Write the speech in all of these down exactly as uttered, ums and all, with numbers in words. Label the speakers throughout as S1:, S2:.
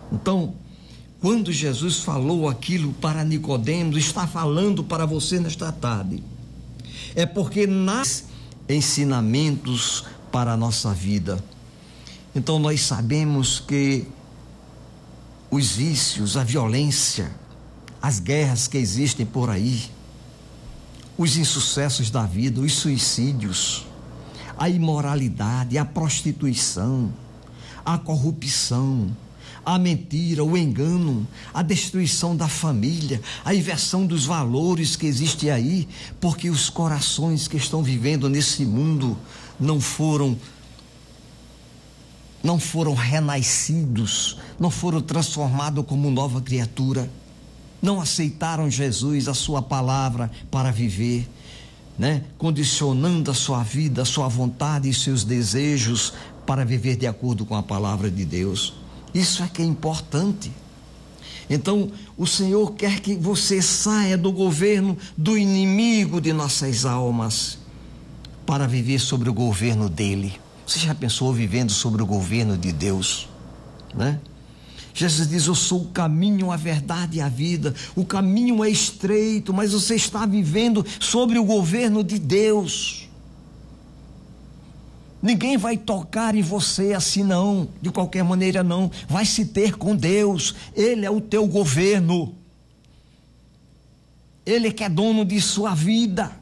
S1: Então, quando Jesus falou aquilo para Nicodemos, está falando para você nesta tarde, é porque nasce ensinamentos para a nossa vida. Então nós sabemos que os vícios, a violência, as guerras que existem por aí, os insucessos da vida, os suicídios, a imoralidade, a prostituição, a corrupção, a mentira, o engano, a destruição da família, a inversão dos valores que existe aí, porque os corações que estão vivendo nesse mundo não foram não foram renascidos, não foram transformados como nova criatura, não aceitaram Jesus, a sua palavra para viver, né? Condicionando a sua vida, a sua vontade e seus desejos para viver de acordo com a palavra de Deus. Isso é que é importante. Então, o Senhor quer que você saia do governo do inimigo de nossas almas para viver sobre o governo dele. Você já pensou vivendo sobre o governo de Deus, né? Jesus diz: eu sou o caminho, a verdade e a vida. O caminho é estreito, mas você está vivendo sobre o governo de Deus. Ninguém vai tocar em você assim não, de qualquer maneira não. Vai se ter com Deus. Ele é o teu governo. Ele que é dono de sua vida.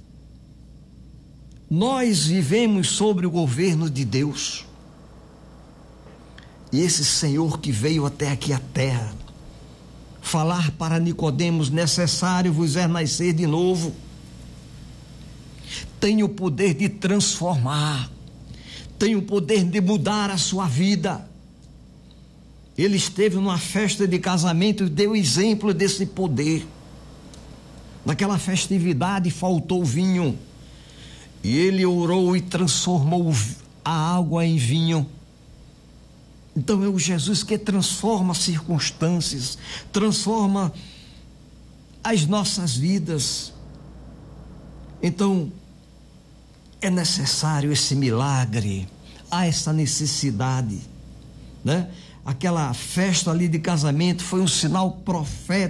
S1: Nós vivemos sobre o governo de Deus. E esse Senhor que veio até aqui à terra, falar para Nicodemos: necessário vos é nascer de novo, tem o poder de transformar, tem o poder de mudar a sua vida. Ele esteve numa festa de casamento e deu exemplo desse poder. Naquela festividade faltou vinho, e ele orou e transformou a água em vinho. Então é o Jesus que transforma circunstâncias, transforma as nossas vidas. Então é necessário esse milagre, há essa necessidade, né? Aquela festa ali de casamento foi um sinal profético